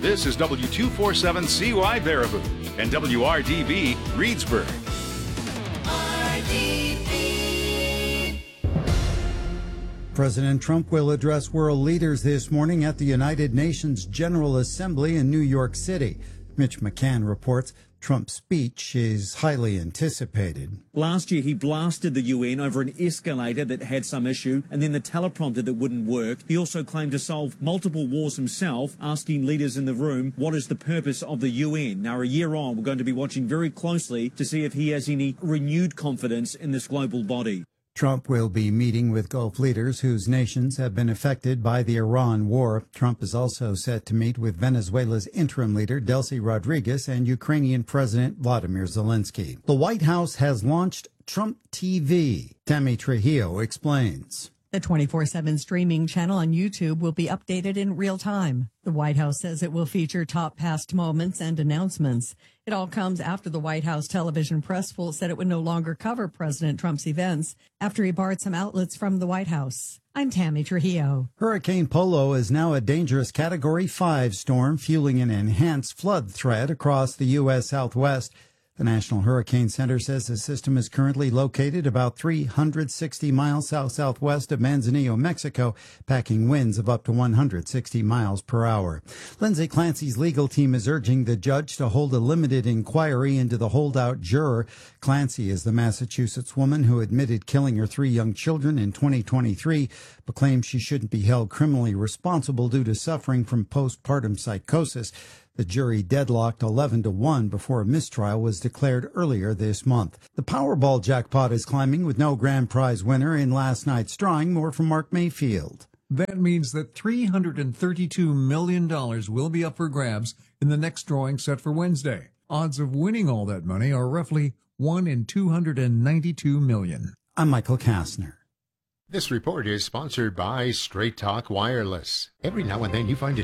This is W247CY Baraboo and WRDB Reedsburg. President Trump will address world leaders this morning at the United Nations General Assembly in New York City. Mitch McCann reports Trump's speech is highly anticipated. Last year, he blasted the UN over an escalator that had some issue and then the teleprompter that wouldn't work. He also claimed to solve multiple wars himself, asking leaders in the room, what is the purpose of the UN? Now, a year on, we're going to be watching very closely to see if he has any renewed confidence in this global body. Trump will be meeting with Gulf leaders whose nations have been affected by the Iran war. Trump is also set to meet with Venezuela's interim leader, Delcy Rodriguez, and Ukrainian President Vladimir Zelensky. The White House has launched Trump TV. Tammy Trujillo explains. The 24/7 streaming channel on YouTube will be updated in real time. The White House says it will feature top past moments and announcements. It all comes after the White House television press pool said it would no longer cover President Trump's events after he barred some outlets from the White House. I'm Tammy Trujillo. Hurricane Polo is now a dangerous Category 5 storm, fueling an enhanced flood threat across the U.S. Southwest. The National Hurricane Center says the system is currently located about 360 miles south-southwest of Manzanillo, Mexico, packing winds of up to 160 miles per hour. Lindsay Clancy's legal team is urging the judge to hold a limited inquiry into the holdout juror. Clancy is the Massachusetts woman who admitted killing her 3 young children in 2023, but claims she shouldn't be held criminally responsible due to suffering from postpartum psychosis. The jury deadlocked 11-1 before a mistrial was declared earlier this month. The Powerball jackpot is climbing with no grand prize winner in last night's drawing. More from Mark Mayfield. That means that $332 million will be up for grabs in the next drawing set for Wednesday. Odds of winning all that money are roughly 1 in 292 million. I'm Michael Kastner. This report is sponsored by Straight Talk Wireless. Every now and then you find